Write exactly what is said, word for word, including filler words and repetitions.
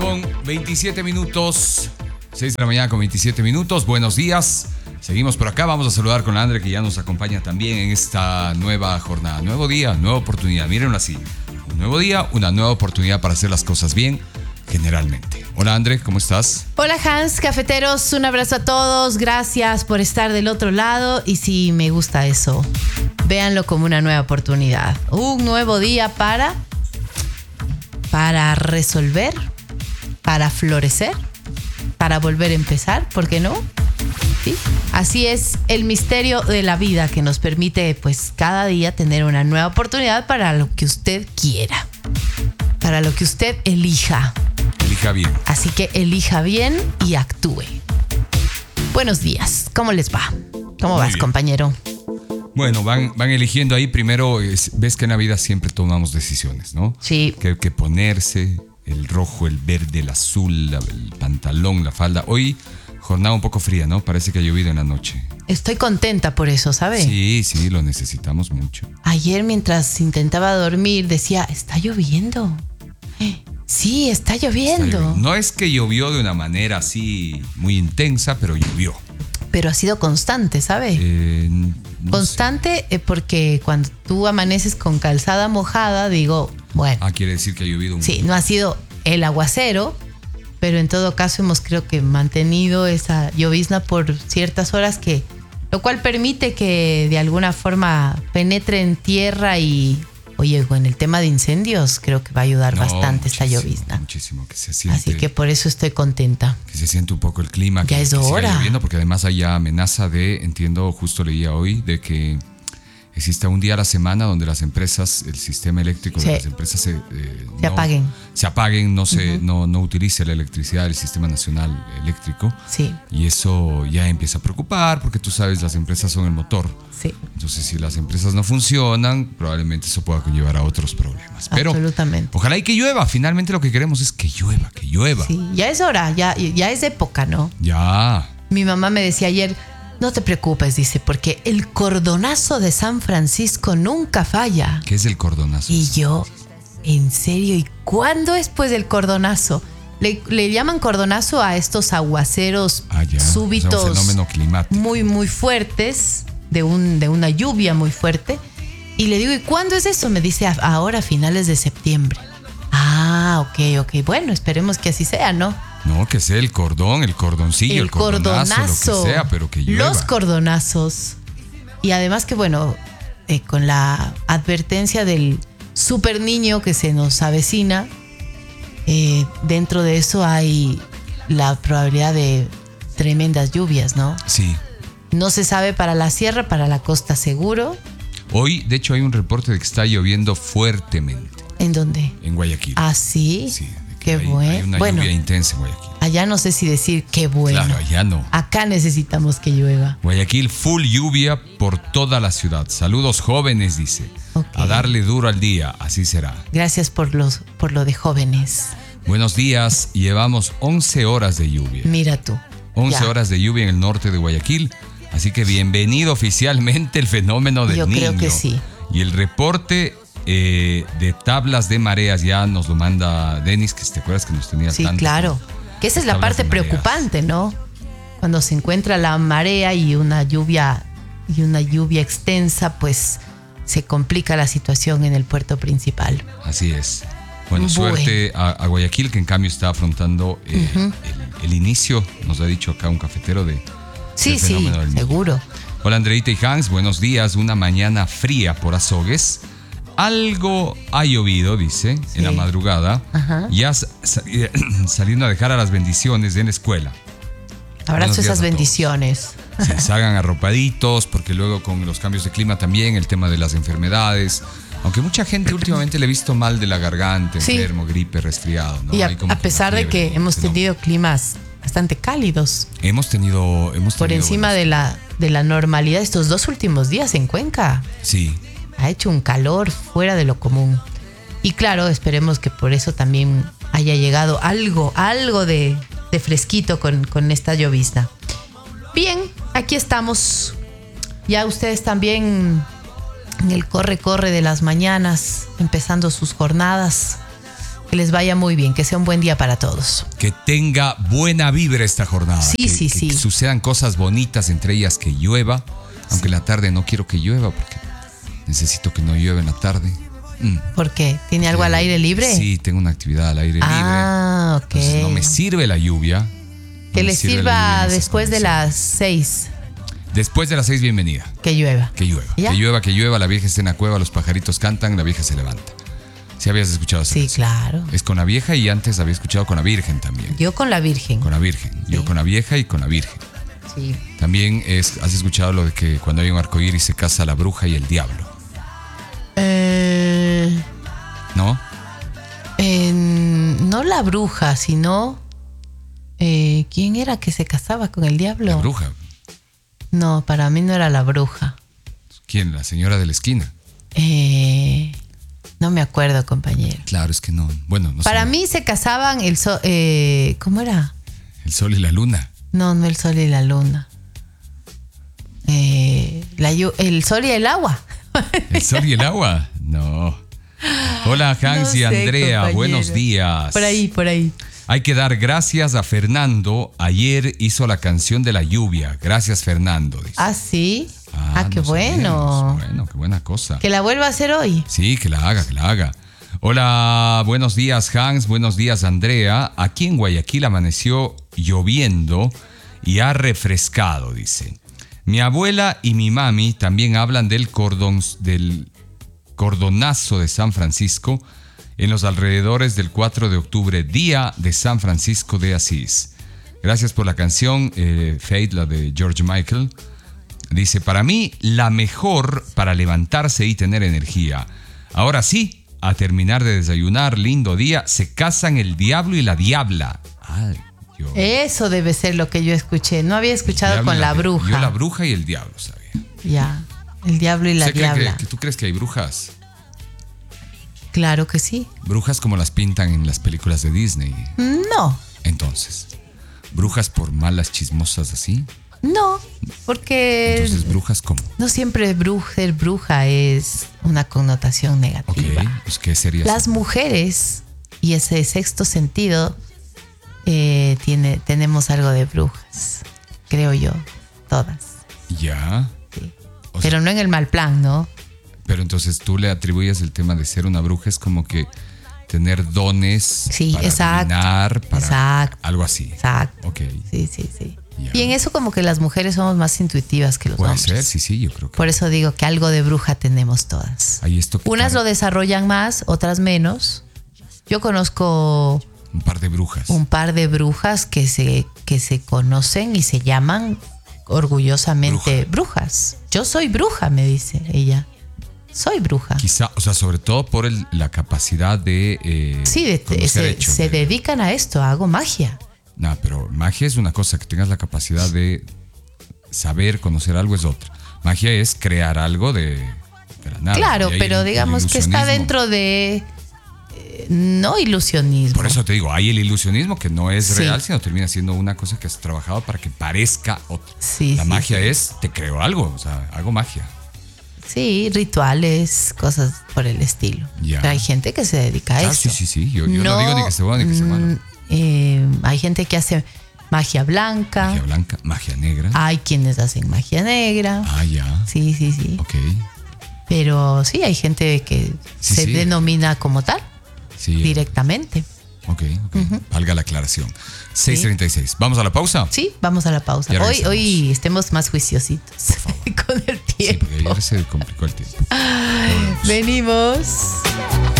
con veintisiete minutos. seis de la mañana con veintisiete minutos. Buenos días. Seguimos por acá. Vamos a saludar con la Andre, que ya nos acompaña también en esta nueva jornada. Nuevo día, nueva oportunidad. Mírenlo así. Un nuevo día, una nueva oportunidad para hacer las cosas bien, generalmente. Hola, Andre, ¿cómo estás? Hola, Hans, cafeteros. Un abrazo a todos. Gracias por estar del otro lado. Y sí, me gusta eso. Véanlo como una nueva oportunidad. Un nuevo día para... Para resolver, para florecer, para volver a empezar. ¿Por qué no? ¿Sí? Así es el misterio de la vida, que nos permite, pues, cada día tener una nueva oportunidad para lo que usted quiera, para lo que usted elija. Elija bien. Así que elija bien y actúe. Buenos días. ¿Cómo les va? ¿Cómo Muy vas, bien, compañero? Bueno, van, van eligiendo ahí. Primero, es, ves que en la vida siempre tomamos decisiones, ¿no? Sí. Que, que ponerse el rojo, el verde, el azul, la, el pantalón, la falda. Hoy, jornada un poco fría, ¿no? Parece que ha llovido en la noche. Estoy contenta por eso, ¿sabe? Sí, sí, lo necesitamos mucho. Ayer, mientras intentaba dormir, decía, está lloviendo. Sí, está lloviendo. Está lloviendo. No es que llovió de una manera así muy intensa, pero llovió. Pero ha sido constante, ¿sabe? Eh, no constante eh, porque cuando tú amaneces con calzada mojada, digo, bueno. Ah, quiere decir que ha llovido un... Sí, no ha sido el aguacero, pero en todo caso hemos, creo que, mantenido esa llovizna por ciertas horas, que lo cual permite que de alguna forma penetre en tierra y, oye, en el tema de incendios creo que va a ayudar No, bastante esta llovizna. Muchísimo, que se siente... Así que por eso estoy contenta. Que se siente un poco el clima. Ya que, es que siga hora. lloviendo, porque además hay ya amenaza de, entiendo, justo leía hoy, de que exista un día a la semana donde las empresas, el sistema eléctrico Sí. de las empresas se, eh, Se no, apaguen. Se apaguen, no, se, Uh-huh. no, no utilice la electricidad del sistema nacional eléctrico. Sí, Y eso ya empieza a preocupar, porque tú sabes, las empresas son el motor. sí. Entonces, si las empresas no funcionan, probablemente eso pueda conllevar a otros problemas. Pero Absolutamente. ojalá y que llueva. Finalmente lo que queremos es que llueva, que llueva. Sí, ya es hora, ya, ya es época, ¿no? Ya. Mi mamá me decía ayer, no te preocupes, dice, porque el cordonazo de San Francisco nunca falla. ¿Qué es el cordonazo? Y yo, ¿en serio? ¿Y cuándo es pues el cordonazo? Le, le llaman cordonazo a estos aguaceros Ah, ya. súbitos, O sea, un fenómeno climático. muy, muy fuertes, de, un, de una lluvia muy fuerte. Y le digo, ¿y cuándo es eso? Me dice, "A- ahora a finales de septiembre. Ah, ok, ok. Bueno, esperemos que así sea, ¿no? No, que sea el cordón, el cordoncillo, el, El cordonazo, cordonazo, lo que sea, pero que llueva. los cordonazos. Y además que, bueno, eh, con la advertencia del super niño que se nos avecina, eh, dentro de eso hay la probabilidad de tremendas lluvias, ¿no? Sí. No se sabe para la sierra, para la costa seguro. Hoy, de hecho, hay un reporte de que está lloviendo fuertemente ¿En dónde? en Guayaquil. Ah, sí. Sí, de que Qué hay, bueno. hay una Bueno, lluvia intensa en Guayaquil. allá no sé si decir qué bueno. Claro, allá no. Acá necesitamos que llueva. Guayaquil, full lluvia por toda la ciudad. Saludos jóvenes, dice. Ok. A darle duro al día, así será. Gracias por, los, por lo de jóvenes. Buenos días, llevamos once horas de lluvia. Mira tú. once Ya. horas de lluvia en el norte de Guayaquil. Así que bienvenido oficialmente el fenómeno del Yo niño. creo que sí. Y el reporte eh, de tablas de mareas ya nos lo manda Denis, que te acuerdas que nos tenía Sí, tanto. claro. Que esa es la Tablas parte de mareas. preocupante, ¿no? Cuando se encuentra la marea y una lluvia y una lluvia extensa, pues se complica la situación en el puerto principal. Así es. Bueno, Bueno. suerte a, a Guayaquil, que en cambio está afrontando eh, Ujú. el, el inicio, nos ha dicho acá un cafetero de... Sí, del sí, fenómeno del niño. seguro. Hola Andreita y Hans, buenos días. Una mañana fría por Azogues. Algo ha llovido, dice, Sí. en la madrugada. Ajá. Ya sa- sali- saliendo a dejar a las bendiciones en la escuela. Abrazo Buenos días esas a todos. bendiciones. Sí, salgan arropaditos, porque luego con los cambios de clima también, el tema de las enfermedades. Aunque mucha gente últimamente le he visto mal de la garganta, Sí. enfermo, gripe, resfriado. ¿no? Y a, Hay como a que pesar una de fiebre, que hemos fenómeno. tenido climas bastante cálidos, Hemos tenido... Hemos por tenido encima buenos- de la, de la normalidad estos dos últimos días en Cuenca. Sí, Ha hecho un calor fuera de lo común. Y claro, esperemos que por eso también haya llegado algo, algo de, de fresquito con, con esta llovizna. Bien, aquí estamos. Ya ustedes también en el corre-corre de las mañanas, empezando sus jornadas. Que les vaya muy bien, que sea un buen día para todos. Que tenga buena vibra esta jornada. Sí, que, sí, que sí. sucedan cosas bonitas, entre ellas que llueva. Aunque en la tarde no quiero que llueva porque necesito que no llueva en la tarde. Mm. ¿Por qué? ¿Tiene algo al aire libre? Sí, tengo una actividad al aire ah, libre. ok. Entonces no me sirve la lluvia. Que no le sirva después de las seis. Después de las seis, bienvenida. Que llueva. Que llueva. ¿Ya? Que llueva, que llueva. La vieja está en la cueva, los pajaritos cantan, la vieja se levanta. ¿Sí habías escuchado esa Sí, canción? claro. Es con la vieja y antes había escuchado con la Virgen también. Yo con la Virgen. Con la Virgen. Sí. Yo con la vieja y con la Virgen. Sí. También es, has escuchado lo de que cuando hay un arcoíris se casa la bruja y el diablo. Eh, ¿No? eh, no la bruja, sino... Eh, ¿Quién era que se casaba con el diablo? La bruja. No, para mí no era la bruja. ¿Quién? La señora de la esquina. Eh, no me acuerdo, compañero. Claro, es que no. Bueno, no Para sé. mí se casaban el sol... Eh, ¿Cómo era? El sol y la luna. No, no el sol y la luna. Eh, la, llu- el sol y el agua. ¿El sol y el agua? No. Hola, Hans No y sé, Andrea. compañero. Buenos días. Por ahí, por ahí. Hay que dar gracias a Fernando. Ayer hizo la canción de la lluvia. Gracias, Fernando. Dice. Ah, sí. Ah, qué no bueno. sabíamos. Bueno, qué buena cosa. Que la vuelva a hacer hoy. Sí, que la haga, que la haga. Hola, buenos días, Hans. Buenos días, Andrea. Aquí en Guayaquil amaneció lloviendo y ha refrescado, dice. Mi abuela y mi mami también hablan del cordón, del cordonazo de San Francisco en los alrededores del cuatro de octubre, día de San Francisco de Asís. Gracias por la canción, eh, Fate, la de George Michael. Dice, para mí, la mejor para levantarse y tener energía. Ahora sí, a terminar de desayunar, lindo día, se casan el diablo y la diabla. Ay, yo... Eso debe ser lo que yo escuché. No había escuchado Diablo y con la diabla. bruja. Yo la bruja y el diablo, sabía. Ya. El diablo y la ¿Usted cree diabla. que, que tú crees que hay brujas? Claro que sí. Brujas como las pintan en las películas de Disney. No. Entonces, brujas por malas chismosas así. No. Porque Entonces, brujas como. no siempre bruja, ser bruja es una connotación Ok, negativa. pues ¿qué sería? Las mujeres y ese sexto sentido eh, tiene, tenemos algo de brujas, creo yo, todas. Ya. Sí. O sea, Pero no en el mal plan, ¿no? pero entonces tú le atribuyes el tema de ser una bruja, es como que tener dones Sí, para exacto, adivinar, para exacto. algo así. Exacto. Ok. Sí, sí, sí. Ya. Y en eso como que las mujeres somos más intuitivas que los Puede hombres. ser, sí, sí, yo creo que. Por eso digo que algo de bruja tenemos todas. Hay esto que Unas par- lo desarrollan más, otras menos. Yo conozco un par de brujas. un par de brujas que se, que se conocen y se llaman orgullosamente brujas. Yo soy bruja, me dice ella. Soy bruja. Quizá, o sea, sobre todo por el- la capacidad de. Eh, Sí, de- conocer se, hechos se de- dedican a esto, hago magia. No, pero magia es una cosa, que tengas la capacidad de saber, conocer algo es otra. Magia es crear algo de, de la nada. Claro, Y ahí pero el- el digamos que está ilusionismo. dentro de... eh, no ilusionismo. Por eso te digo, hay el ilusionismo que no es Sí. real, sino termina siendo una cosa que has trabajado para que parezca otra. Sí, la sí, magia sí. es, te creo algo, o sea, hago magia. Sí, rituales, cosas por el estilo. Ya. Pero hay gente que se dedica a Claro, eso. sí, sí, sí. Yo yo no, digo ni que esté bueno ni que esté malo. mm, eh, hay gente que hace magia blanca. Magia blanca, magia negra. Hay quienes hacen magia negra. Ah, ya. Sí, sí, sí. Ok. Pero sí, hay gente que Sí, se sí. denomina como tal, Sí. directamente. Ok, ok. Valga la aclaración. seis treinta y seis. ¿Vamos a la pausa? Sí, vamos a la pausa. Ya Hoy, regresamos. hoy estemos más juiciositos con el Sí, tiempo. porque ya se complicó el tiempo. Venimos.